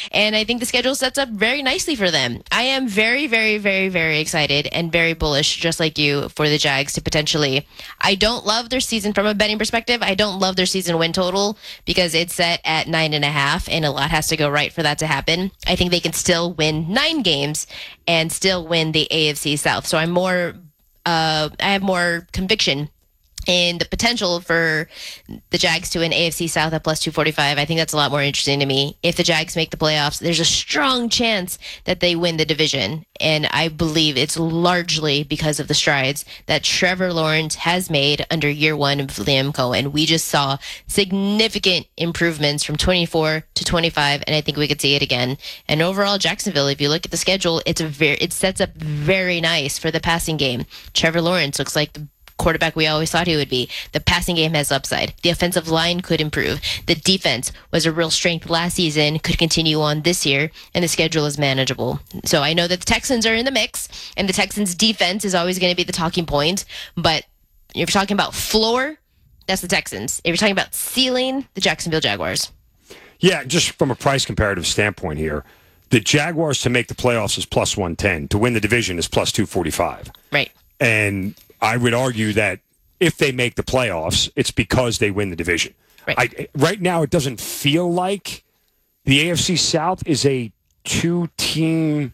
And I think the schedule sets up very nicely for them. I am very, very, very, very excited and very bullish, just like you, for the Jags to potentially. I don't love their season from a betting perspective. I don't love their season win total because it's set at 9.5, and a lot has to go right for that to happen. I think they can still win 9 games and still win the AFC South. So I have more conviction in the potential for the Jags to win AFC South at plus 245. I think that's a lot more interesting to me. If the Jags make the playoffs, there's a strong chance that they win the division. And I believe it's largely because of the strides that Trevor Lawrence has made under year one of Liam Cohen. We just saw significant improvements from 24 to 25, and I think we could see it again. And overall, Jacksonville, if you look at the schedule, it sets up very nice for the passing game. Trevor Lawrence looks like the quarterback we always thought he would be. The passing game has upside. The offensive line could improve. The defense was a real strength last season, could continue on this year, and the schedule is manageable. So I know that the Texans are in the mix, and the Texans' defense is always going to be the talking point, but if you're talking about floor, that's the Texans. If you're talking about ceiling, the Jacksonville Jaguars. Yeah, just from a price comparative standpoint here, the Jaguars to make the playoffs is plus 110. To win the division is plus 245. Right. And I would argue that if they make the playoffs, it's because they win the division. Right. Right now, it doesn't feel like the AFC South is a two-team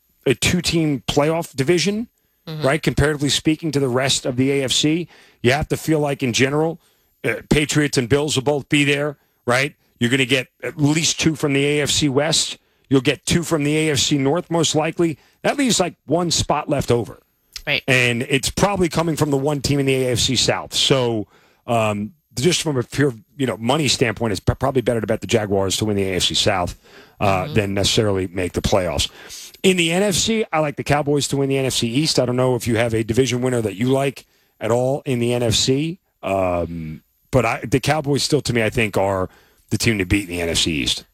playoff division, right? Comparatively speaking to the rest of the AFC, you have to feel like in general, Patriots and Bills will both be there, right? You're going to get at least 2 from the AFC West. You'll get 2 from the AFC North, most likely. That leaves like 1 spot left over. Right. And it's probably coming from the one team in the AFC South. So just from a pure money standpoint, it's probably better to bet the Jaguars to win the AFC South than necessarily make the playoffs. In the NFC, I like the Cowboys to win the NFC East. I don't know if you have a division winner that you like at all in the NFC. But the Cowboys still, to me, I think, are the team to beat in the NFC East.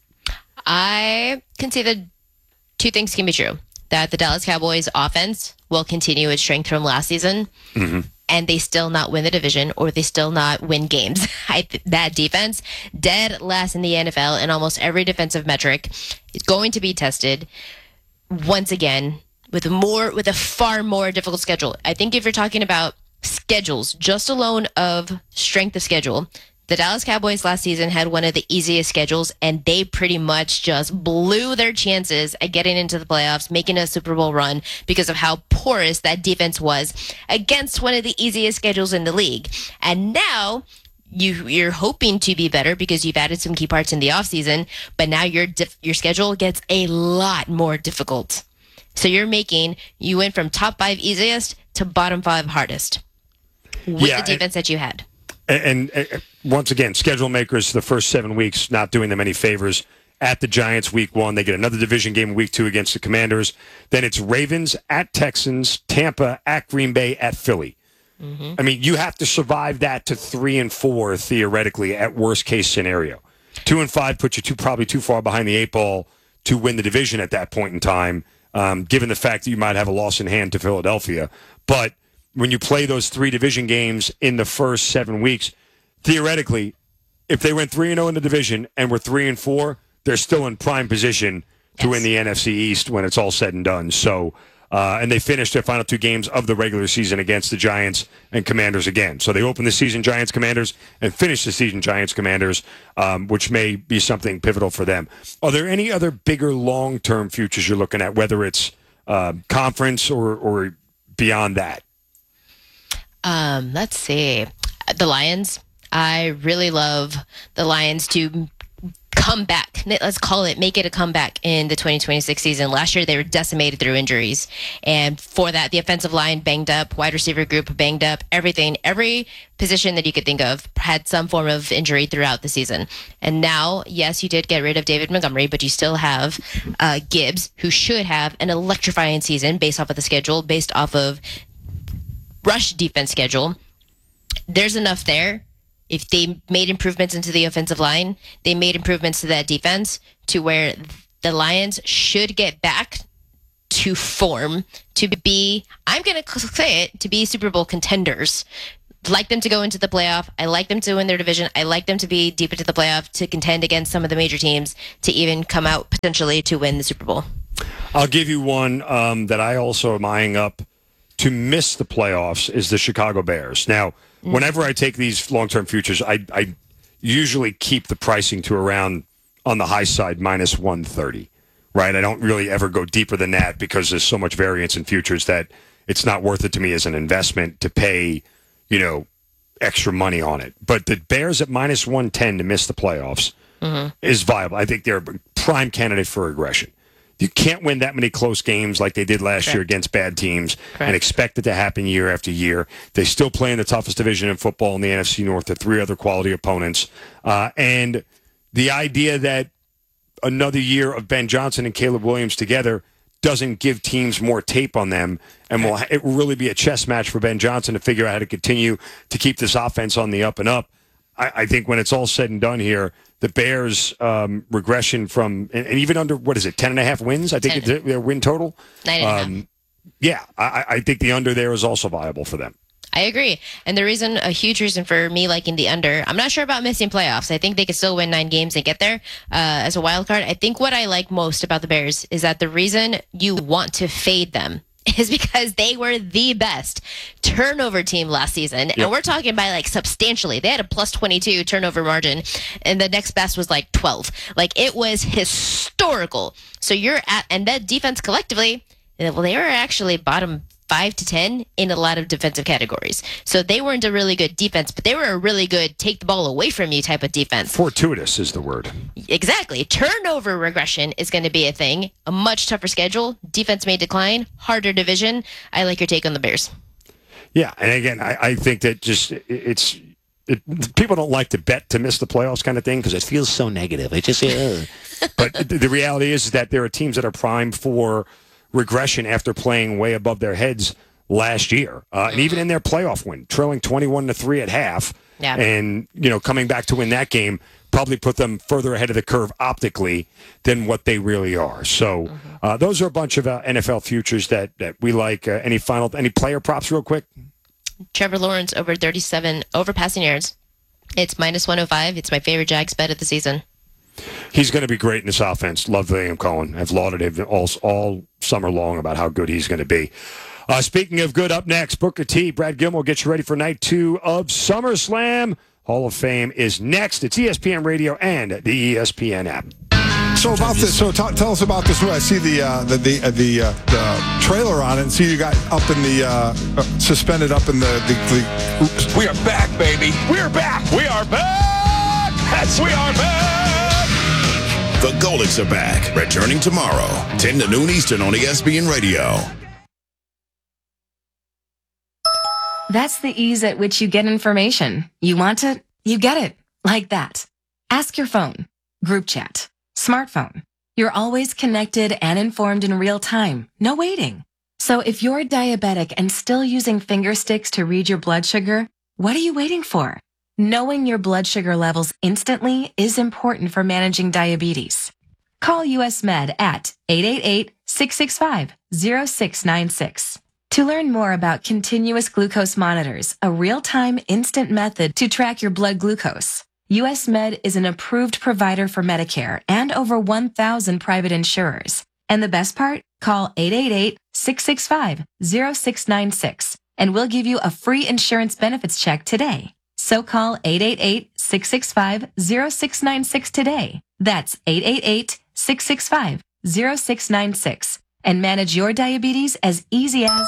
I can see that 2 things can be true. That the Dallas Cowboys offense will continue its strength from last season, and they still not win the division, or they still not win games. That defense, dead last in the NFL in almost every defensive metric, is going to be tested once again with a far more difficult schedule. I think if you're talking about schedules, just alone of strength of schedule, the Dallas Cowboys last season had one of the easiest schedules, and they pretty much just blew their chances at getting into the playoffs, making a Super Bowl run because of how porous that defense was against one of the easiest schedules in the league. And now you're hoping to be better because you've added some key parts in the offseason, but now your schedule gets a lot more difficult. So you went from top 5 easiest to bottom 5 hardest with the defense that you had. And once again, schedule makers, the first 7 weeks, not doing them any favors. At the Giants, week 1, they get another division game week 2 against the Commanders. Then it's Ravens at Texans, Tampa at Green Bay at Philly. I mean, you have to survive that to 3-4 theoretically at worst case scenario. 2-5 puts you probably too far behind the 8 ball to win the division at that point in time, given the fact that you might have a loss in hand to Philadelphia. But when you play those 3 division games in the first 7 weeks, theoretically, if they went 3-0 in the division and were 3-4, they're still in prime position to win the NFC East when it's all said and done. So, and they finished their final 2 games of the regular season against the Giants and Commanders again. So they opened the season Giants Commanders and finished the season Giants Commanders, which may be something pivotal for them. Are there any other bigger long-term futures you're looking at, whether it's conference or beyond that? Let's see. The Lions. I really love the Lions to come back. Let's call it, make it a comeback in the 2026 season. Last year, they were decimated through injuries. And for that, the offensive line banged up, wide receiver group banged up, everything. Every position that you could think of had some form of injury throughout the season. And now, yes, you did get rid of David Montgomery, but you still have Gibbs, who should have an electrifying season based off of the schedule, based off of rush defense schedule. There's enough there. If they made improvements into the offensive line, they made improvements to that defense to where the Lions should get back to form to be, I'm going to say it, to be Super Bowl contenders. like them to go into the playoff. I like them to win their division. I like them to be deep into the playoff, to contend against some of the major teams, to even come out potentially to win the Super Bowl. I'll give you one that I also am eyeing up to miss the playoffs is the Chicago Bears. Now, whenever I take these long-term futures, I usually keep the pricing to around on the high side, minus 130, right? I don't really ever go deeper than that because there's so much variance in futures that it's not worth it to me as an investment to pay, extra money on it. But the Bears at minus 110 to miss the playoffs is viable. I think they're a prime candidate for regression. You can't win that many close games like they did last year against bad teams and expect it to happen year after year. They still play in the toughest division in football in the NFC North to 3 other quality opponents. And the idea that another year of Ben Johnson and Caleb Williams together doesn't give teams more tape on them, and it will really be a chess match for Ben Johnson to figure out how to continue to keep this offense on the up and up. I think when it's all said and done here, the Bears' regression from, and even under, 10.5 wins? I think it's their win total. 9.5. Yeah, I think the under there is also viable for them. I agree. And a huge reason for me liking the under, I'm not sure about missing playoffs. I think they could still win 9 games and get there as a wild card. I think what I like most about the Bears is that the reason you want to fade them is because they were the best turnover team last season. Yep. And we're talking by substantially. They had a plus 22 turnover margin, and the next best was 12. It was historical. So and that defense collectively, well, they were actually bottom 5 to 10 in a lot of defensive categories. So they weren't a really good defense, but they were a really good take the ball away from you type of defense. Fortuitous is the word. Exactly. Turnover regression is going to be a thing. A much tougher schedule. Defense may decline. Harder division. I like your take on the Bears. Yeah, and again, I think that people don't like to bet to miss the playoffs kind of thing because it feels so negative. It just But the reality is that there are teams that are primed for regression after playing way above their heads last year, and even in their playoff win, trailing 21-3 at half, and coming back to win that game probably put them further ahead of the curve optically than what they really are. So those are a bunch of NFL futures that we like. Any player props real quick? Trevor Lawrence over 37 over passing yards. It's minus 105. It's my favorite Jags bet of the season. He's going to be great in this offense. Love Liam Cohen. I've lauded him all summer long about how good he's going to be. Speaking of good, up next, Booker T. Brad Gilmore gets you ready for night 2 of SummerSlam. Hall of Fame is next. It's ESPN Radio and the ESPN app. So about this, tell us about this. I see the trailer on it, and see you got up in the suspended up in the. We are back, baby. We are back. We are back. We are back. The Golics are back, returning tomorrow, 10 to noon Eastern on ESPN Radio. That's the ease at which you get information. You want it, you get it, like that. Ask your phone, group chat, smartphone. You're always connected and informed in real time, no waiting. So if you're diabetic and still using finger sticks to read your blood sugar, what are you waiting for? Knowing your blood sugar levels instantly is important for managing diabetes. Call US Med at 888-665-0696 to learn more about continuous glucose monitors, a real-time instant method to track your blood glucose. US Med is an approved provider for Medicare and over 1,000 private insurers. And the best part? Call 888-665-0696 and we'll give you a free insurance benefits check today. So call 888-665-0696 today. That's 888-665-0696 and manage your diabetes as easy as...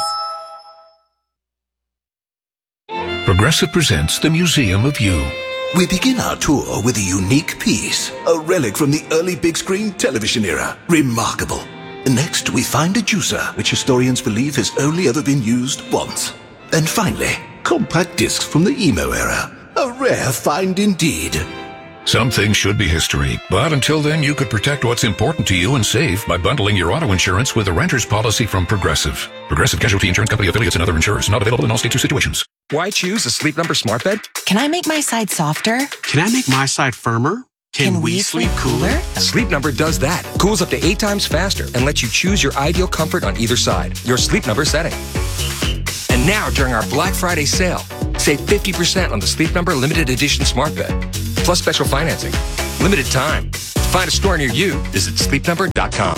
Progressive presents the Museum of You. We begin our tour with a unique piece, a relic from the early big screen television era. Remarkable. Next, we find a juicer, which historians believe has only ever been used once. And finally, compact discs from the emo era. A rare find indeed. Some things should be history, but until then you could protect what's important to you and save by bundling your auto insurance with a renter's policy from Progressive. Progressive Casualty Insurance Company affiliates and other insurers. Not available in all states or situations. Why choose a Sleep Number smart bed? Can I make my side softer? Can I make my side firmer? Can we sleep cooler? Sleep Number does that. Cools up to 8 times faster and lets you choose your ideal comfort on either side. Your Sleep Number setting. And now, during our Black Friday sale, Save 50% on the Sleep Number limited edition smart bed, plus special financing. Limited time. To find a store near you, visit sleepnumber.com.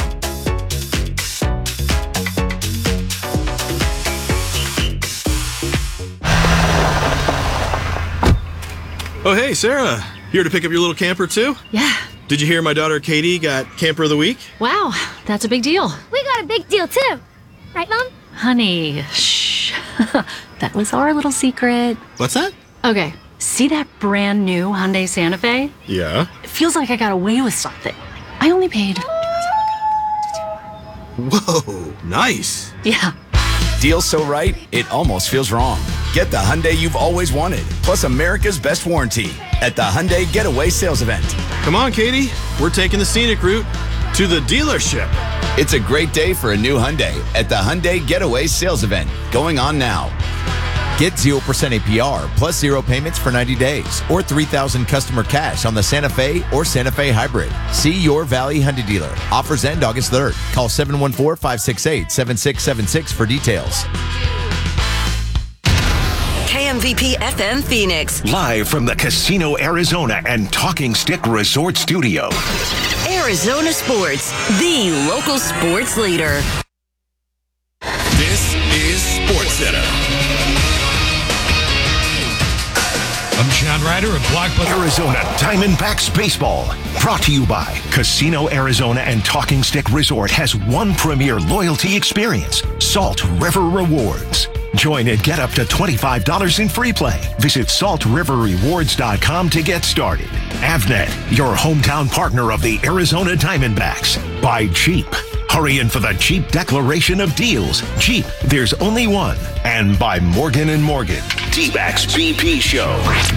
Oh, hey, Sarah. Here to pick up your little camper, too? Yeah. Did you hear my daughter Katie got Camper of the Week? Wow, that's a big deal. We got a big deal, too. Right, Mom? Honey, shh. That was our little secret. What's that? Okay, see that brand new Hyundai Santa Fe? Yeah. It feels like I got away with something. I only paid... Whoa, nice. Yeah. Deal so right, it almost feels wrong. Get the Hyundai you've always wanted, plus America's best warranty at the Hyundai Getaway Sales Event. Come on, Katie. We're taking the scenic route to the dealership. It's a great day for a new Hyundai at the Hyundai Getaway Sales Event, going on now. Get 0% APR plus 0 payments for 90 days or $3,000 customer cash on the Santa Fe or Santa Fe Hybrid. See your Valley Hyundai dealer. Offers end August 3rd. Call 714-568-7676 for details. KMVP FM Phoenix. Live from the Casino Arizona and Talking Stick Resort Studio. Arizona Sports, the local sports leader. This is SportsCenter. I'm John Ryder of Blockbuster. Arizona Diamondbacks Baseball. Brought to you by Casino Arizona and Talking Stick Resort has one premier loyalty experience, Salt River Rewards. Join and get up to $25 in free play. Visit saltriverrewards.com to get started. Avnet, your hometown partner of the Arizona Diamondbacks. By Jeep. Hurry in for the Jeep Declaration of Deals. Jeep, there's only one. And by Morgan & Morgan. D-Backs BP Show.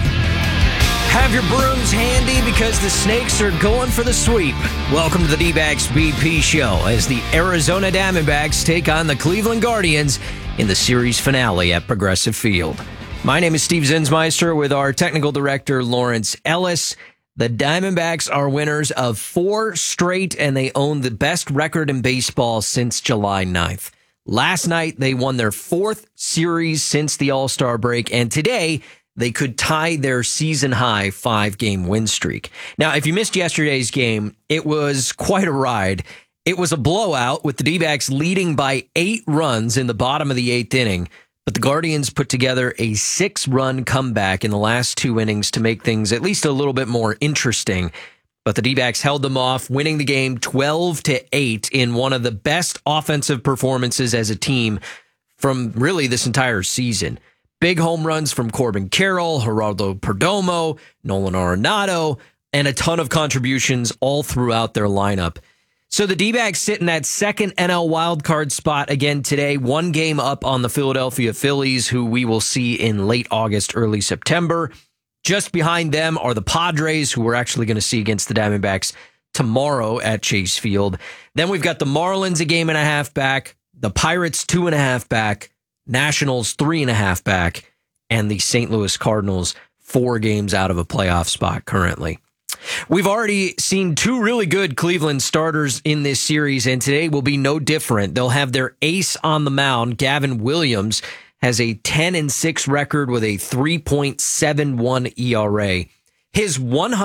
Have your brooms handy because the Snakes are going for the sweep. Welcome to the D-Backs BP Show as the Arizona Diamondbacks take on the Cleveland Guardians in the series finale at Progressive Field. My name is Steve Zinsmeister with our technical director, Lawrence Ellis. The Diamondbacks are winners of 4 straight, and they own the best record in baseball since July 9th. Last night, they won their 4th series since the All-Star break, and today, they could tie their season-high 5-game win streak. Now, if you missed yesterday's game, it was quite a ride. It was a blowout with the D-backs leading by 8 runs in the bottom of the 8th inning, but the Guardians put together a 6-run comeback in the last 2 innings to make things at least a little bit more interesting. But the D-backs held them off, winning the game 12-8 in one of the best offensive performances as a team from really this entire season. Big home runs from Corbin Carroll, Geraldo Perdomo, Nolan Arenado, and a ton of contributions all throughout their lineup. So the D-backs sit in that second NL wildcard spot again today, 1 game up on the Philadelphia Phillies, who we will see in late August, early September. Just behind them are the Padres, who we're actually going to see against the Diamondbacks tomorrow at Chase Field. Then we've got the Marlins 1.5 back, the Pirates 2.5 back, Nationals 3.5 back, and the St. Louis Cardinals 4 games out of a playoff spot currently. We've already seen 2 really good Cleveland starters in this series, and today will be no different. They'll have their ace on the mound. Gavin Williams has a 10-6 record with a 3.71 ERA. His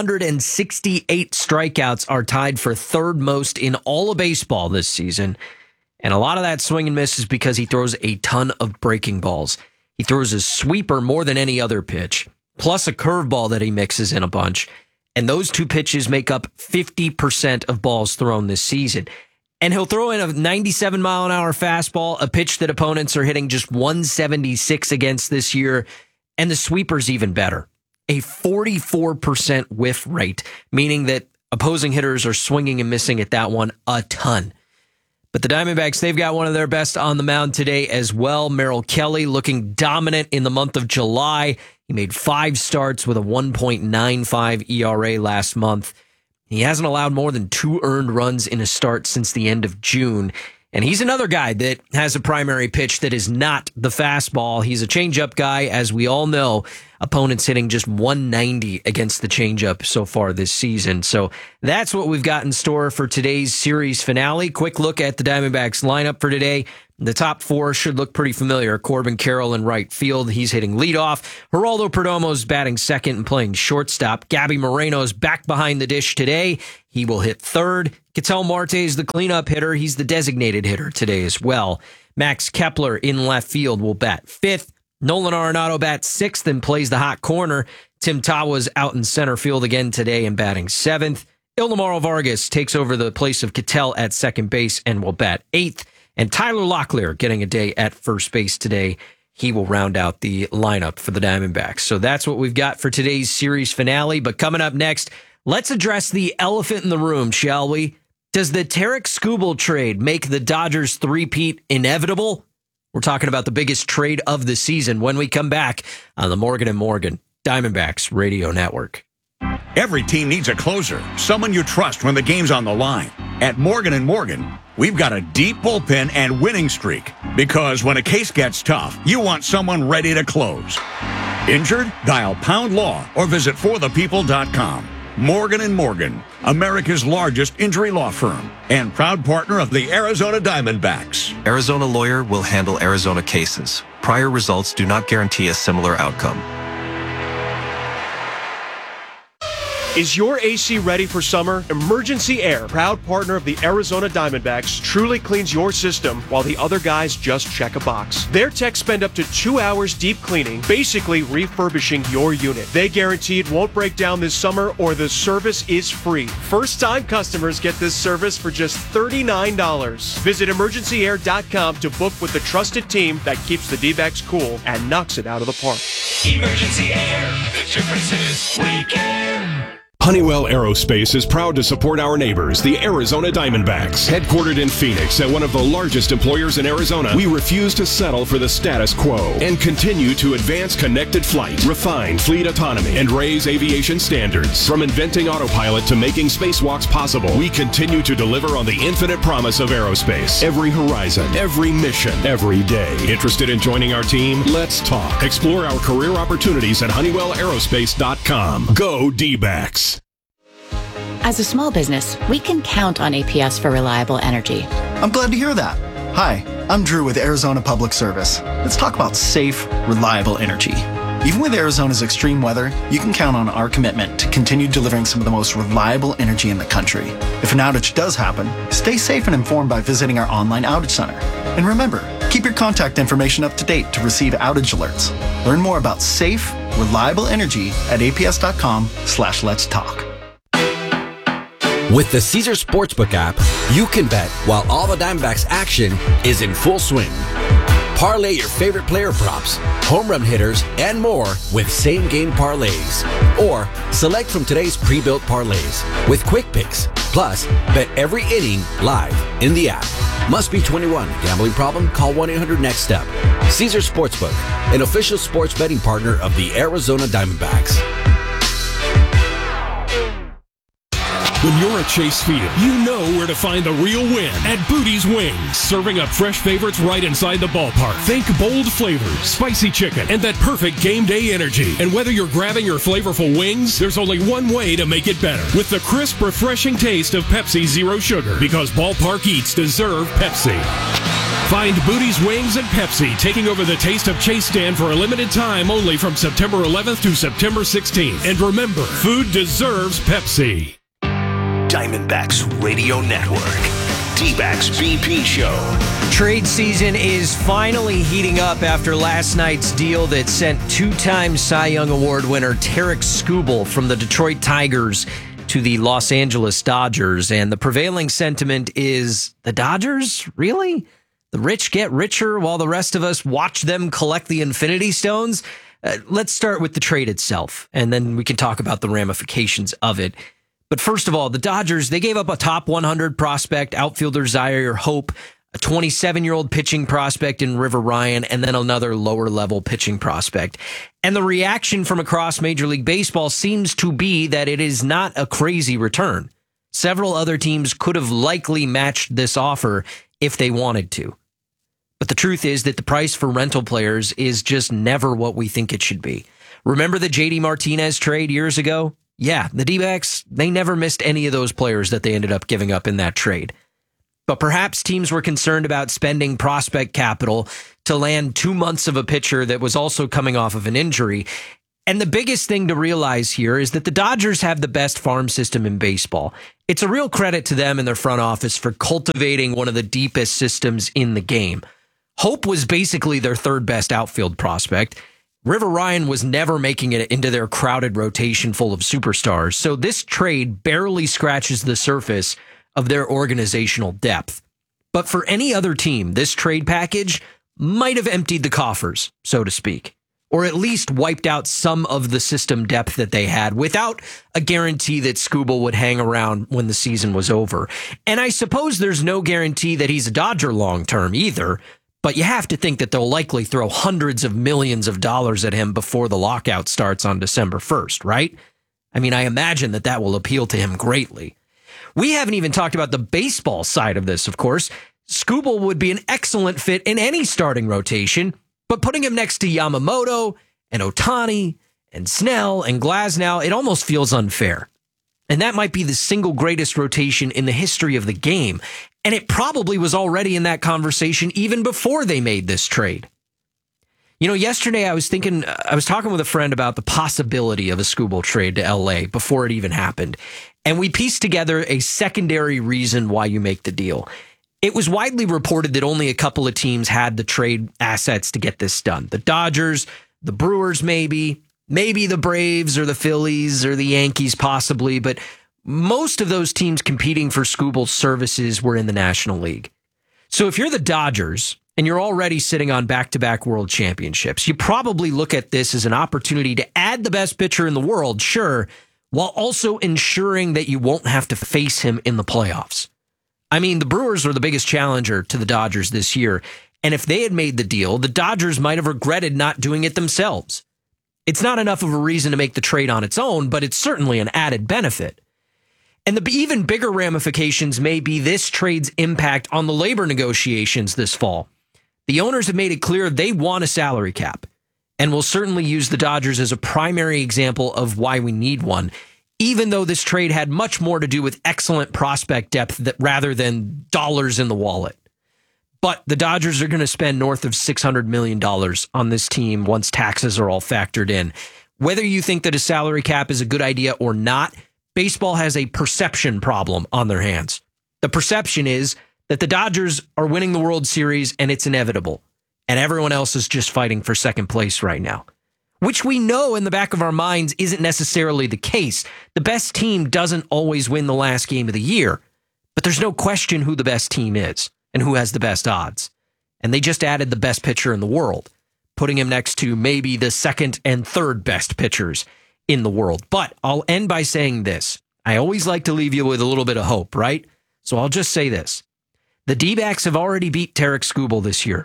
168 strikeouts are tied for 3rd most in all of baseball this season. And a lot of that swing and miss is because he throws a ton of breaking balls. He throws a sweeper more than any other pitch, plus a curveball that he mixes in a bunch. And those 2 pitches make up 50% of balls thrown this season. And he'll throw in a 97-mile-an-hour fastball, a pitch that opponents are hitting just 176 against this year. And the sweeper's even better. A 44% whiff rate, meaning that opposing hitters are swinging and missing at that one a ton. But the Diamondbacks, they've got one of their best on the mound today as well. Merrill Kelly looking dominant in the month of July. He made 5 starts with a 1.95 ERA last month. He hasn't allowed more than 2 earned runs in a start since the end of June. And he's another guy that has a primary pitch that is not the fastball. He's a changeup guy, as we all know. Opponents hitting just 190 against the changeup so far this season. So that's what we've got in store for today's series finale. Quick look at the Diamondbacks lineup for today. The top four should look pretty familiar. Corbin Carroll in right field. He's hitting leadoff. Geraldo Perdomo's batting second and playing shortstop. Gabby Moreno's back behind the dish today. He will hit third. Ketel Marte is the cleanup hitter. He's the designated hitter today as well. Max Kepler in left field will bat fifth. Nolan Arenado bats sixth and plays the hot corner. Tim Tawa's out in center field again today and batting seventh. Ildemaro Vargas takes over the place of Ketel at second base and will bat eighth. And Tyler Locklear getting a day at first base today. He will round out the lineup for the Diamondbacks. So that's what we've got for today's series finale. But coming up next, let's address the elephant in the room, shall we? Does the Tarik Skubal trade make the Dodgers three-peat inevitable? We're talking about the biggest trade of the season when we come back on the Morgan & Morgan Diamondbacks Radio Network. Every team needs a closer, someone you trust when the game's on the line. At Morgan & Morgan, we've got a deep bullpen and winning streak because when a case gets tough, you want someone ready to close. Injured? Dial Pound Law or visit forthepeople.com. Morgan & Morgan, America's largest injury law firm and proud partner of the Arizona Diamondbacks. Arizona Lawyer will handle Arizona cases. Prior results do not guarantee a similar outcome. Is your AC ready for summer? Emergency Air, proud partner of the Arizona Diamondbacks, truly cleans your system while the other guys just check a box. Their techs spend up to 2 hours deep cleaning, basically refurbishing your unit. They guarantee it won't break down this summer or the service is free. First-time customers get this service for just $39. Visit emergencyair.com to book with the trusted team that keeps the D-backs cool and knocks it out of the park. Emergency Air. The difference is we care. Honeywell Aerospace is proud to support our neighbors, the Arizona Diamondbacks. Headquartered in Phoenix and one of the largest employers in Arizona, we refuse to settle for the status quo and continue to advance connected flight, refine fleet autonomy, and raise aviation standards. From inventing autopilot to making spacewalks possible, we continue to deliver on the infinite promise of aerospace. Every horizon, every mission, every day. Interested in joining our team? Let's talk. Explore our career opportunities at HoneywellAerospace.com. Go D-backs. As a small business, we can count on APS for reliable energy. I'm glad to hear that. Hi, I'm Drew with Arizona Public Service. Let's talk about safe, reliable energy. Even with Arizona's extreme weather, you can count on our commitment to continue delivering some of the most reliable energy in the country. If an outage does happen, stay safe and informed by visiting our online outage center. And remember, keep your contact information up to date to receive outage alerts. Learn more about safe, reliable energy at aps.com/let's talk. With the Caesar Sportsbook app, you can bet while all the Diamondbacks action is in full swing. Parlay your favorite player props, home run hitters, and more with same-game parlays. Or select from today's pre-built parlays with quick picks. Plus, bet every inning live in the app. Must be 21. Gambling problem? Call 1-800-NEXT-STEP. Caesar Sportsbook, an official sports betting partner of the Arizona Diamondbacks. When you're at Chase Field, you know where to find the real win at Booty's Wings. Serving up fresh favorites right inside the ballpark. Think bold flavors, spicy chicken, and that perfect game day energy. And whether you're grabbing your flavorful wings, there's only one way to make it better. With the crisp, refreshing taste of Pepsi Zero Sugar. Because ballpark eats deserve Pepsi. Find Booty's Wings and Pepsi taking over the Taste of Chase stand for a limited time only from September 11th to September 16th. And remember, food deserves Pepsi. Diamondbacks Radio Network. D-Backs BP Show. Trade season is finally heating up after last night's deal that sent two-time Cy Young Award winner Tarik Skubal from the Detroit Tigers to the Los Angeles Dodgers. And the prevailing sentiment is, the Dodgers? Really? The rich get richer while the rest of us watch them collect the Infinity Stones? Let's start with the trade itself, and then we can talk about the ramifications of it. But first of all, the Dodgers, they gave up a top 100 prospect, outfielder Zaire Hope, a 27-year-old pitching prospect in River Ryan, and then another lower-level pitching prospect. And the reaction from across Major League Baseball seems to be that it is not a crazy return. Several other teams could have likely matched this offer if they wanted to. But the truth is that the price for rental players is just never what we think it should be. Remember the JD Martinez trade years ago? Yeah, the D-backs, they never missed any of those players that they ended up giving up in that trade. But perhaps teams were concerned about spending prospect capital to land 2 months of a pitcher that was also coming off of an injury. And the biggest thing to realize here is that the Dodgers have the best farm system in baseball. It's a real credit to them and their front office for cultivating one of the deepest systems in the game. Hope was basically their third best outfield prospect. River Ryan was never making it into their crowded rotation full of superstars. So this trade barely scratches the surface of their organizational depth. But for any other team, this trade package might have emptied the coffers, so to speak, or at least wiped out some of the system depth that they had without a guarantee that Skubal would hang around when the season was over. And I suppose there's no guarantee that he's a Dodger long-term either, but you have to think that they'll likely throw hundreds of millions of dollars at him before the lockout starts on December 1st, right? I mean, I imagine that will appeal to him greatly. We haven't even talked about the baseball side of this, of course. Skubal would be an excellent fit in any starting rotation, but putting him next to Yamamoto and Ohtani and Snell and Glasnow, it almost feels unfair. And that might be the single greatest rotation in the history of the game. And it probably was already in that conversation even before they made this trade. You know, yesterday I was talking with a friend about the possibility of a Skubal trade to LA before it even happened. And we pieced together a secondary reason why you make the deal. It was widely reported that only a couple of teams had the trade assets to get this done. The Dodgers, the Brewers, maybe the Braves or the Phillies or the Yankees possibly, but most of those teams competing for Skubal's services were in the National League. So if you're the Dodgers and you're already sitting on back-to-back world championships, you probably look at this as an opportunity to add the best pitcher in the world, sure, while also ensuring that you won't have to face him in the playoffs. I mean, the Brewers were the biggest challenger to the Dodgers this year, and if they had made the deal, the Dodgers might have regretted not doing it themselves. It's not enough of a reason to make the trade on its own, but it's certainly an added benefit. And the even bigger ramifications may be this trade's impact on the labor negotiations this fall. The owners have made it clear they want a salary cap, and will certainly use the Dodgers as a primary example of why we need one, even though this trade had much more to do with excellent prospect depth rather than dollars in the wallet. But the Dodgers are going to spend north of $600 million on this team once taxes are all factored in. Whether you think that a salary cap is a good idea or not, baseball has a perception problem on their hands. The perception is that the Dodgers are winning the World Series and it's inevitable, and everyone else is just fighting for second place right now, which we know in the back of our minds isn't necessarily the case. The best team doesn't always win the last game of the year, but there's no question who the best team is and who has the best odds. And they just added the best pitcher in the world, putting him next to maybe the second and third best pitchers in the world. But I'll end by saying this. I always like to leave you with a little bit of hope, right? So I'll just say this. The D-backs have already beat Tarik Skubal this year.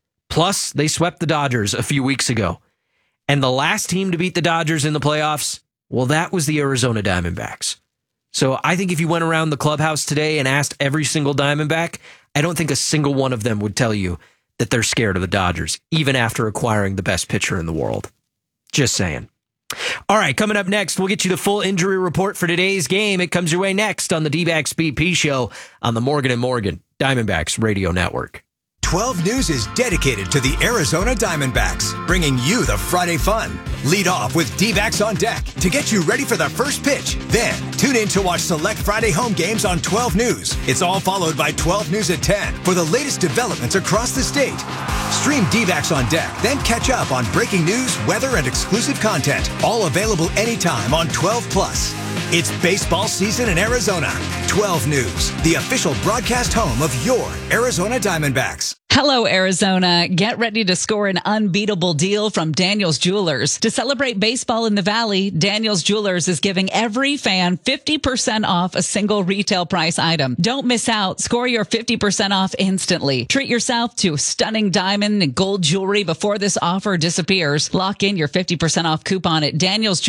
Plus, they swept the Dodgers a few weeks ago. And the last team to beat the Dodgers in the playoffs, well, that was the Arizona Diamondbacks. So I think if you went around the clubhouse today and asked every single Diamondback, I don't think a single one of them would tell you that they're scared of the Dodgers, even after acquiring the best pitcher in the world. Just saying. All right, coming up next, we'll get you the full injury report for today's game. It comes your way next on the D-backs BP Show on the Morgan & Morgan Diamondbacks Radio Network. 12 News is dedicated to the Arizona Diamondbacks, bringing you the Friday fun. Lead off with D-backs on deck to get you ready for the first pitch. Then, tune in to watch select Friday home games on 12 News. It's all followed by 12 News at 10 for the latest developments across the state. Stream D-backs on deck, then catch up on breaking news, weather, and exclusive content. All available anytime on 12 Plus. It's baseball season in Arizona. 12 News, the official broadcast home of your Arizona Diamondbacks. Hello, Arizona. Get ready to score an unbeatable deal from Daniel's Jewelers. To celebrate baseball in the Valley, Daniel's Jewelers is giving every fan 50% off a single retail price item. Don't miss out. Score your 50% off instantly. Treat yourself to stunning diamond and gold jewelry before this offer disappears. Lock in your 50% off coupon at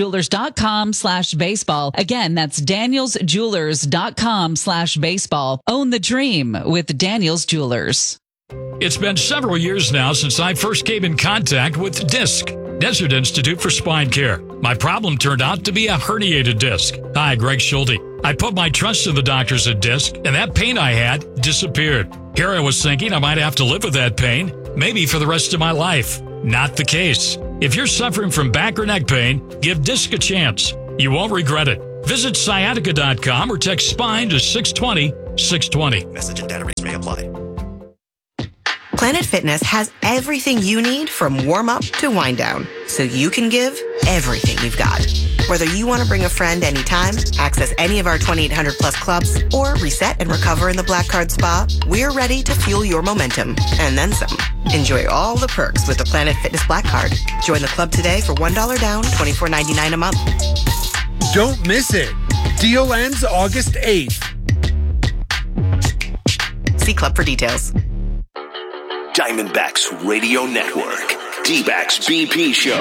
danielsjewelers.com/baseball. Again, that's danielsjewelers.com/baseball. Own the dream with Daniel's Jewelers. It's been several years now since I first came in contact with DISC. Desert Institute for Spine Care. My problem turned out to be a herniated disc. Hi, Greg Schulte. I put my trust in the doctors at Disc, and that pain I had disappeared. Here I was thinking I might have to live with that pain, maybe for the rest of my life. Not the case. If you're suffering from back or neck pain, give Disc a chance. You won't regret it. Visit sciatica.com or text SPINE to 620-620. Message and data rates may apply. Planet Fitness has everything you need from warm-up to wind-down, so you can give everything you've got. Whether you want to bring a friend anytime, access any of our 2,800-plus clubs, or reset and recover in the Black Card Spa, we're ready to fuel your momentum, and then some. Enjoy all the perks with the Planet Fitness Black Card. Join the club today for $1 down, $24.99 a month. Don't miss it. Deal ends August 8th. See club for details. Diamondbacks Radio Network. D-Backs BP Show.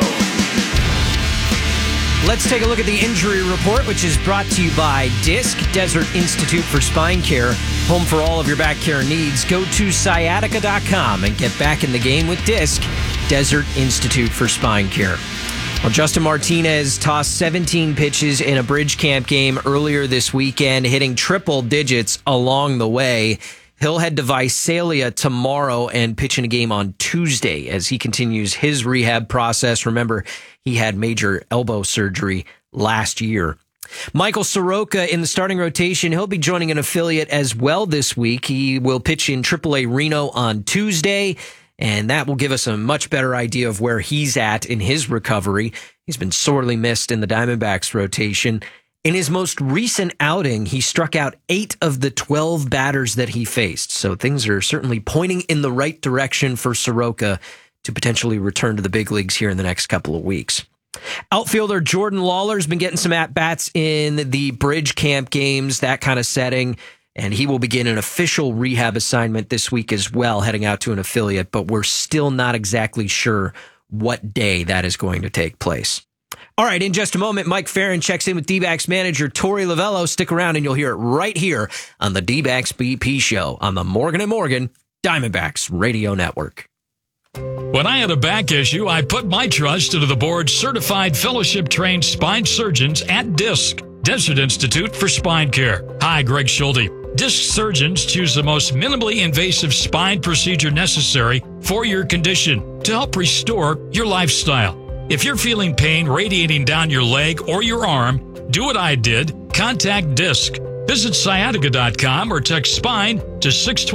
Let's take a look at the injury report, which is brought to you by Disc, Desert Institute for Spine Care, home for all of your back care needs. Go to sciatica.com and get back in the game with Disc, Desert Institute for Spine Care. Well, Justin Martinez tossed 17 pitches in a Bridge Camp game earlier this weekend, hitting triple digits along the way. He'll head to Visalia tomorrow and pitch in a game on Tuesday as he continues his rehab process. Remember, he had major elbow surgery last year. Michael Soroka in the starting rotation. He'll be joining an affiliate as well this week. He will pitch in AAA Reno on Tuesday, and that will give us a much better idea of where he's at in his recovery. He's been sorely missed in the Diamondbacks rotation. In his most recent outing, he struck out 8 of the 12 batters that he faced. So things are certainly pointing in the right direction for Soroka to potentially return to the big leagues here in the next couple of weeks. Outfielder Jordan Lawler's been getting some at-bats in the Bridge Camp games, that kind of setting, and he will begin an official rehab assignment this week as well, heading out to an affiliate, but we're still not exactly sure what day that is going to take place. All right, in just a moment, Mike Farron checks in with D-Backs manager Torey Lovello. Stick around and you'll hear it right here on the D-Backs BP Show on the Morgan & Morgan Diamondbacks Radio Network. When I had a back issue, I put my trust into the board's certified fellowship-trained spine surgeons at Disc, Desert Institute for Spine Care. Hi, Greg Schulte. Disc surgeons choose the most minimally invasive spine procedure necessary for your condition to help restore your lifestyle. If you're feeling pain radiating down your leg or your arm, do what I did. Contact Disc. Visit sciatica.com or text SPINE to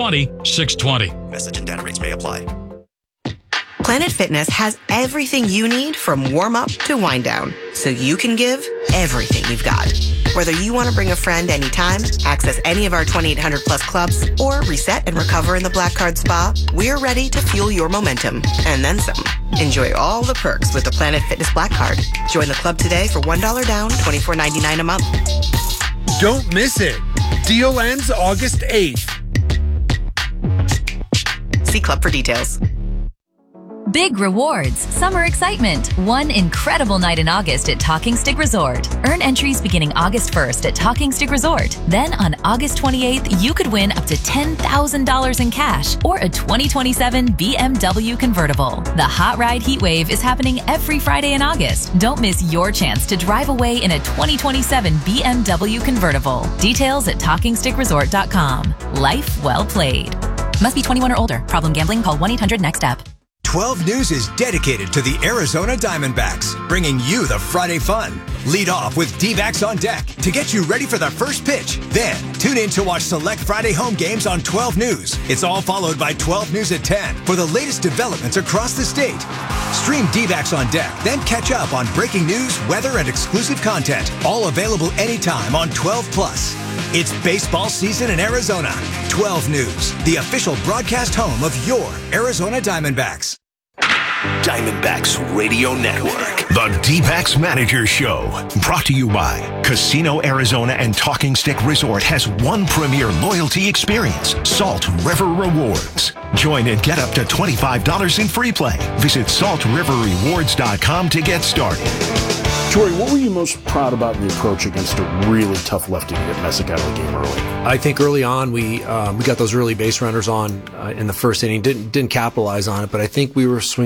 620-620. Message and data rates may apply. Planet Fitness has everything you need from warm-up to wind-down, so you can give everything you've got. Whether you want to bring a friend anytime, access any of our 2,800-plus clubs, or reset and recover in the Black Card Spa, we're ready to fuel your momentum, and then some. Enjoy all the perks with the Planet Fitness Black Card. Join the club today for $1 down, $24.99 a month. Don't miss it. Deal ends August 8th. See club for details. Big rewards, summer excitement, one incredible night in August at Talking Stick Resort. Earn entries beginning August 1st at Talking Stick Resort. Then on August 28th, you could win up to $10,000 in cash or a 2027 BMW convertible. The Hot Ride Heat Wave is happening every Friday in August. Don't miss your chance to drive away in a 2027 BMW convertible. Details at TalkingStickResort.com. Life well played. Must be 21 or older. Problem gambling? Call 1-800-NEXT-STEP. 12 News is dedicated to the Arizona Diamondbacks, bringing you the Friday fun. Lead off with D-Backs on Deck to get you ready for the first pitch. Then, tune in to watch select Friday home games on 12 News. It's all followed by 12 News at 10 for the latest developments across the state. Stream D-Backs on Deck, then catch up on breaking news, weather, and exclusive content. All available anytime on 12 Plus. It's baseball season in Arizona. 12 News, the official broadcast home of your Arizona Diamondbacks. Diamondbacks Radio Network. The D-Backs Manager Show. Brought to you by Casino Arizona and Talking Stick Resort has one premier loyalty experience, Salt River Rewards. Join and get up to $25 in free play. Visit saltriverrewards.com to get started. Torey, what were you most proud about in the approach against a really tough lefty to get Messick out of the game early? I think early on we got those early base runners on in the first inning. Didn't capitalize on it, but I think we were swinging a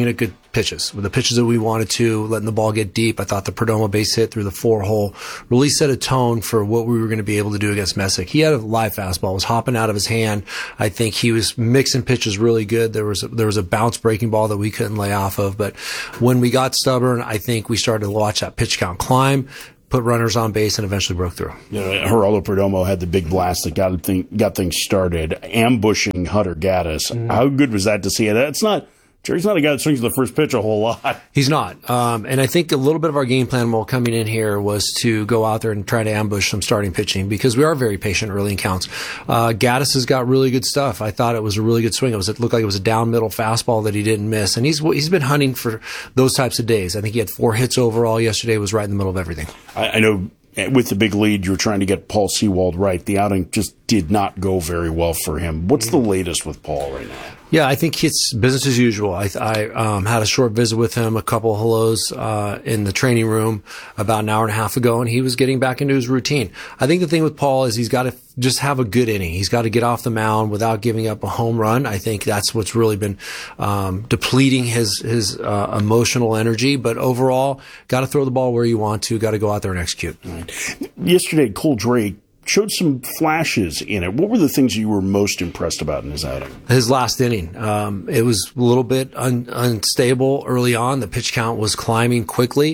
pitches, with the pitches that we wanted to, letting the ball get deep. I thought the Perdomo base hit through the 4-hole really set a tone for what we were going to be able to do against Messick. He had a live fastball, was hopping out of his hand. I think he was mixing pitches really good. There was a bounce breaking ball that we couldn't lay off of. But when we got stubborn, I think we started to watch that pitch count climb, put runners on base, and eventually broke through. Geraldo Perdomo had the big blast that got things started, ambushing Hunter Gaddis. How good was that to see? Jerry's not a guy that swings the first pitch a whole lot. He's not. And I think a little bit of our game plan while coming in here was to go out there and try to ambush some starting pitching, because we are very patient early in counts. Gaddis has got really good stuff. I thought it was a really good swing. It looked like it was a down middle fastball that he didn't miss. And he's been hunting for those types of days. I think he had 4 hits overall yesterday, was right in the middle of everything. I know with the big lead, you were trying to get Paul Sewald right. The outing just did not go very well for him. What's the latest with Paul right now? Yeah, I think it's business as usual. I had a short visit with him, a couple of hellos in the training room about an hour and a half ago, and he was getting back into his routine. I think the thing with Paul is he's got to just have a good inning. He's got to get off the mound without giving up a home run. I think that's what's really been depleting his emotional energy. But overall, got to throw the ball where you want to. Got to go out there and execute. Right. Yesterday, Cole Drake showed some flashes in it. What were the things you were most impressed about in his outing? His last inning. It was a little bit unstable early on. The pitch count was climbing quickly.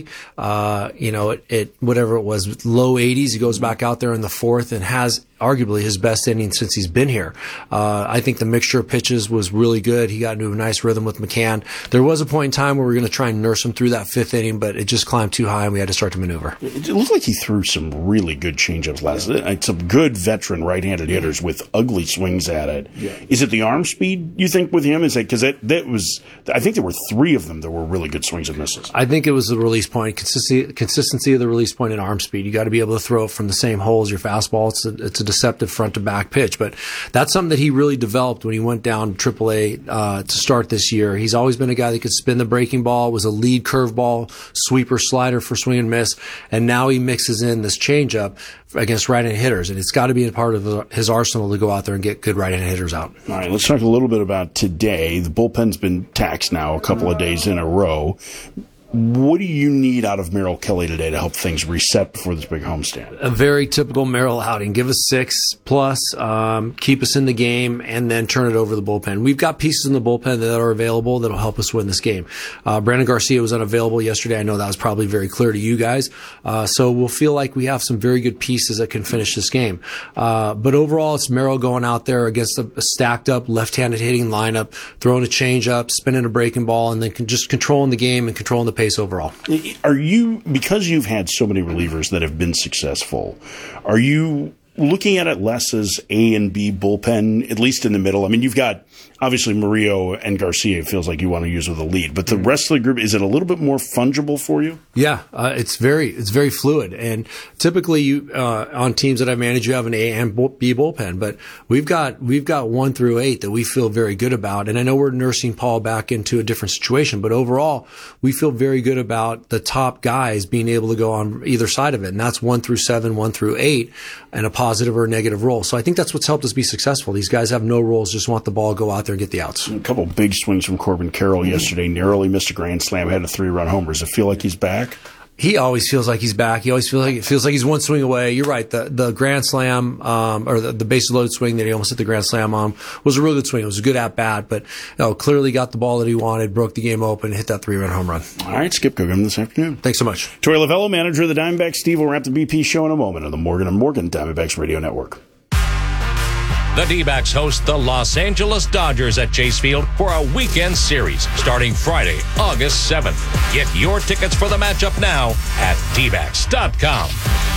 Whatever it was, low 80s. He goes back out there in the 4th and has arguably his best inning since he's been here. I think the mixture of pitches was really good. He got into a nice rhythm with McCann. There was a point in time where we were going to try and nurse him through that 5th inning, but it just climbed too high and we had to start to maneuver. It looked like he threw some really good changeups last night. Some good veteran right-handed hitters with ugly swings at it. Yeah. Is it the arm speed, you think, with him? Is it because that was, I think there were 3 of them that were really good swings and misses. I think it was the release point, consistency of the release point and arm speed. You got to be able to throw it from the same hole as your fastball. It's a deceptive front to back pitch, but that's something that he really developed when he went down AAA to start this year. He's always been a guy that could spin the breaking ball, was a lead curveball, sweeper, slider for swing and miss, and now he mixes in this changeup against right-handed hitters, and it's got to be a part of his arsenal to go out there and get good right-handed hitters out. All right, let's talk a little bit about today. The bullpen's been taxed now a couple of days in a row. What do you need out of Merrill Kelly today to help things reset before this big homestand? A very typical Merrill outing. Give us 6+, keep us in the game, and then turn it over to the bullpen. We've got pieces in the bullpen that are available that'll help us win this game. Brandon Garcia was unavailable yesterday. I know that was probably very clear to you guys. So we'll feel like we have some very good pieces that can finish this game. But overall, it's Merrill going out there against a stacked up left-handed hitting lineup, throwing a changeup, spinning a breaking ball, and then just controlling the game and controlling the pace overall. Are you, because you've had so many relievers that have been successful, are you looking at it less as A and B bullpen, at least in the middle? I mean, you've got obviously Murillo and Garcia, it feels like you want to use with the lead, but the rest of the group, is it a little bit more fungible for you? Yeah, it's very fluid. And typically you, on teams that I manage, you have an A and B bullpen, but we've got 1 through 8 that we feel very good about. And I know we're nursing Paul back into a different situation, but overall we feel very good about the top guys being able to go on either side of it. And that's 1 through 7, 1 through 8, and a positive or a negative role. So I think that's what's helped us be successful. These guys have no roles, just want the ball, go out there and get the outs. A couple of big swings from Corbin Carroll yesterday. Narrowly missed a grand slam, had a 3-run homer. Does it feel like he's back? He always feels like he's back. He always feels like he's one swing away. You're right. The grand slam, or the bases loaded swing that he almost hit the grand slam on was a really good swing. It was a good at bat, but clearly got the ball that he wanted, broke the game open, hit that 3-run home run. All right, Skip Cookham this afternoon. Thanks so much. Torey Lovello, manager of the Diamondbacks. Steve will wrap the BP show in a moment on the Morgan & Morgan Diamondbacks Radio Network. The D-backs host the Los Angeles Dodgers at Chase Field for a weekend series starting Friday, August 7th. Get your tickets for the matchup now at dbacks.com.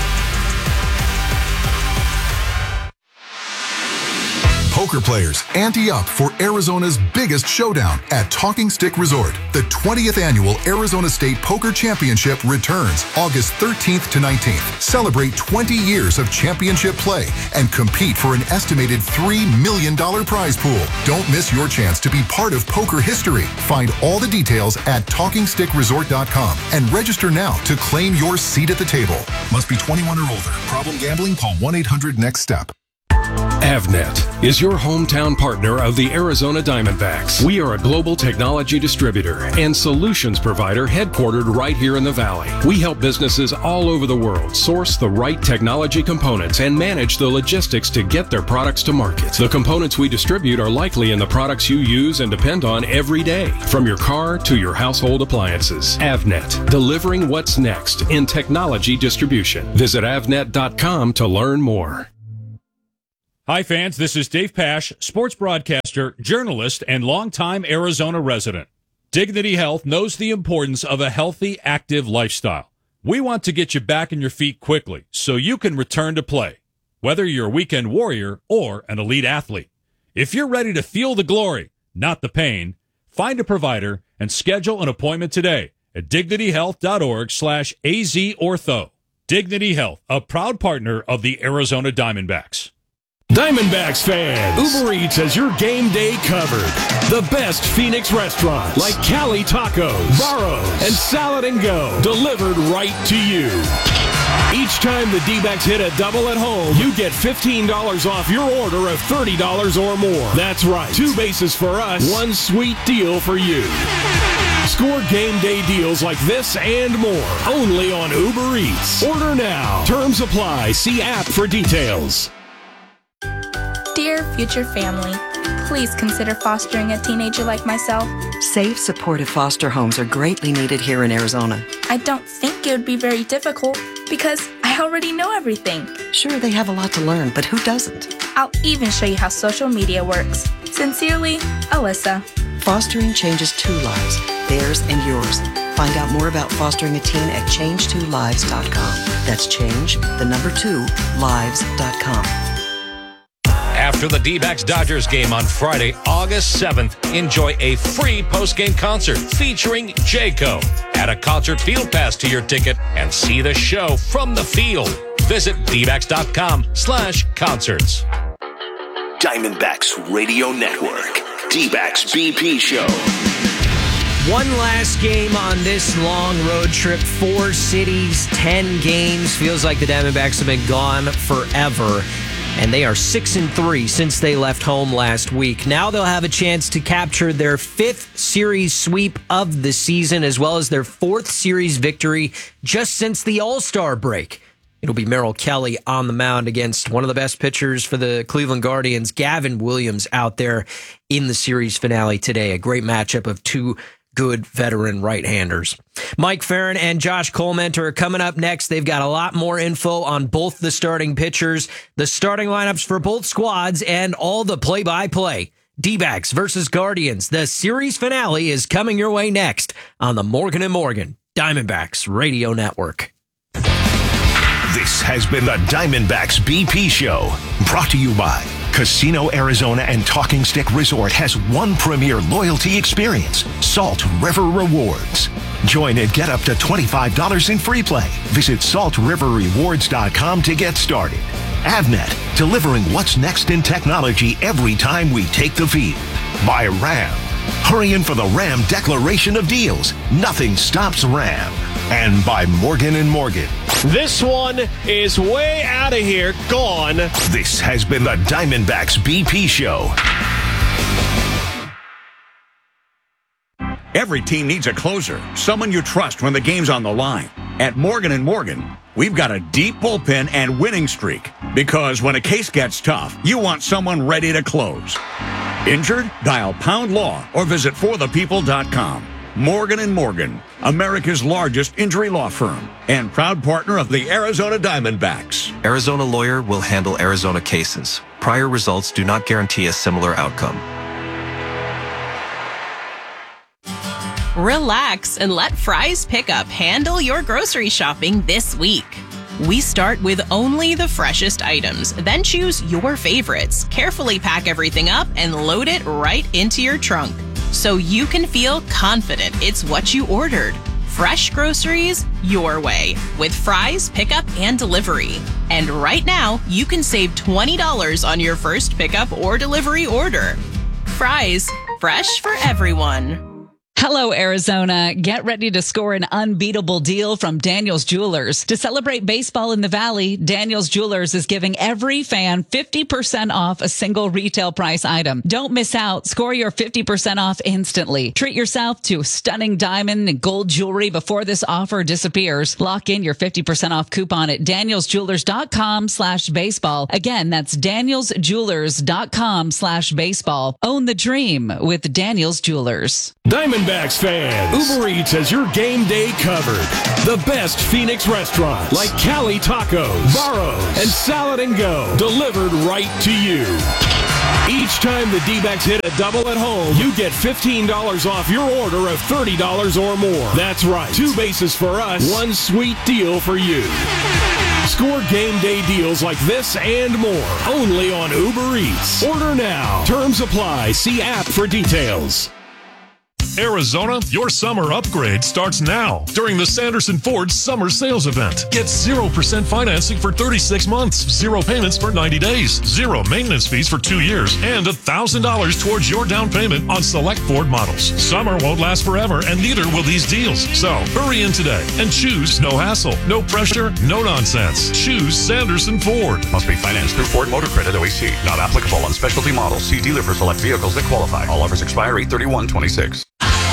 Poker players, ante up for Arizona's biggest showdown at Talking Stick Resort. The 20th annual Arizona State Poker Championship returns August 13th to 19th. Celebrate 20 years of championship play and compete for an estimated $3 million prize pool. Don't miss your chance to be part of poker history. Find all the details at TalkingStickResort.com and register now to claim your seat at the table. Must be 21 or older. Problem gambling? Call 1-800-NEXT-STEP. Avnet is your hometown partner of the Arizona Diamondbacks. We are a global technology distributor and solutions provider headquartered right here in the Valley. We help businesses all over the world source the right technology components and manage the logistics to get their products to market. The components we distribute are likely in the products you use and depend on every day, from your car to your household appliances. Avnet, delivering what's next in technology distribution. Visit avnet.com to learn more. Hi, fans. This is Dave Pasch, sports broadcaster, journalist, and longtime Arizona resident. Dignity Health knows the importance of a healthy, active lifestyle. We want to get you back on your feet quickly so you can return to play, whether you're a weekend warrior or an elite athlete. If you're ready to feel the glory, not the pain, find a provider and schedule an appointment today at dignityhealth.org/AZortho. Dignity Health, a proud partner of the Arizona Diamondbacks. Diamondbacks fans, Uber Eats has your game day covered. The best Phoenix restaurants like Cali Tacos, Barro's, and Salad and Go delivered right to you. Each time the D-backs hit a double at home, you get $15 off your order of $30 or more. That's right, 2 bases for us, 1 sweet deal for you. Score game day deals like this and more only on Uber Eats. Order now. Terms apply. See app for details. Dear future family, please consider fostering a teenager like myself. Safe, supportive foster homes are greatly needed here in Arizona. I don't think it would be very difficult because I already know everything. Sure, they have a lot to learn, but who doesn't? I'll even show you how social media works. Sincerely, Alyssa. Fostering changes 2 lives, theirs and yours. Find out more about fostering a teen at change2lives.com. That's change, the number 2, lives.com. After the D-backs-Dodgers game on Friday, August 7th, enjoy a free post-game concert featuring Jayco. Add a concert field pass to your ticket and see the show from the field. Visit dbacks.com/concerts. Diamondbacks Radio Network. D-backs BP Show. One last game on this long road trip. 4 cities, 10 games. Feels like the Diamondbacks have been gone forever. And they are 6-3 since they left home last week. Now they'll have a chance to capture their 5th series sweep of the season, as well as their 4th series victory just since the All-Star break. It'll be Merrill Kelly on the mound against one of the best pitchers for the Cleveland Guardians, Gavin Williams, out there in the series finale today. A great matchup of 2 good veteran right-handers. Mike Farron and Josh Colmenter are coming up next. They've got a lot more info on both the starting pitchers, the starting lineups for both squads, and all the play-by-play. D-backs versus Guardians. The series finale is coming your way next on the Morgan & Morgan Diamondbacks Radio Network. This has been the Diamondbacks BP Show, brought to you by Casino Arizona and Talking Stick Resort has one premier loyalty experience, Salt River Rewards. Join and get up to $25 in free play. Visit saltriverrewards.com to get started. Avnet, delivering what's next in technology every time we take the field. By Ram. Hurry in for the Ram Declaration of Deals. Nothing stops Ram. And by Morgan & Morgan. This one is way out of here. Gone. This has been the Diamondbacks BP Show. Every team needs a closer, someone you trust when the game's on the line. At Morgan & Morgan, we've got a deep bullpen and winning streak. Because when a case gets tough, you want someone ready to close. Injured? Dial Pound Law or visit forthepeople.com. Morgan & Morgan, America's largest injury law firm and proud partner of the Arizona Diamondbacks. Arizona Lawyer will handle Arizona cases. Prior results do not guarantee a similar outcome. Relax and let Fry's Pickup handle your grocery shopping this week. We start with only the freshest items, then choose your favorites, carefully pack everything up, and load it right into your trunk, so you can feel confident it's what you ordered. Fresh groceries your way with Fry's Pickup and Delivery. And right now, you can save $20 on your first pickup or delivery order. Fry's, fresh for everyone. Hello, Arizona. Get ready to score an unbeatable deal from Daniels Jewelers. To celebrate baseball in the Valley, Daniels Jewelers is giving every fan 50% off a single retail price item. Don't miss out. Score your 50% off instantly. Treat yourself to stunning diamond and gold jewelry before this offer disappears. Lock in your 50% off coupon at danielsjewelers.com/baseball. Again, that's danielsjewelers.com/baseball. Own the dream with Daniels Jewelers. Diamondbacks fans, Uber Eats has your game day covered. The best Phoenix restaurants like Cali Tacos, Barro's, and Salad and Go delivered right to you. Each time the D-backs hit a double at home, you get $15 off your order of $30 or more. That's right. 2 bases for us, 1 sweet deal for you. Score game day deals like this and more only on Uber Eats. Order now. Terms apply. See app for details. Arizona, your summer upgrade starts now during the Sanderson Ford Summer Sales Event. Get 0% financing for 36 months, 0 payments for 90 days, 0 maintenance fees for 2 years, and $1,000 towards your down payment on select Ford models. Summer won't last forever, and neither will these deals. So hurry in today and choose no hassle, no pressure, no nonsense. Choose Sanderson Ford. Must be financed through Ford Motor Credit OAC. Not applicable on specialty models. See dealer for select vehicles that qualify. All offers expire 8/31/26.